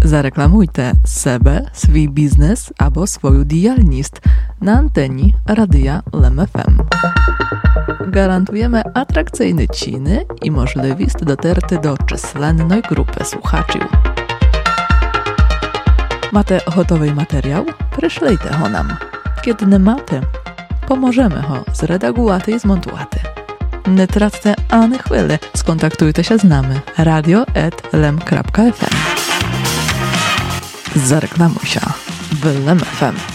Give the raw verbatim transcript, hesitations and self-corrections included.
Zareklamujte себе, свій бізнес або свою діяльність на anteni Radia Lem F M. Garantujemy atrakcyjne ceny i możliwość dotarcia do численної grupy słuchaczy. Macie gotowy materiał? Przyszlijcie go nam. Kiedy nie macie, pomożemy go zredagować i zmontować. Nie traccie ani chwili, skontaktujcie się z nami radio at lem kropka f m. Zareklamuj się w Lem F M.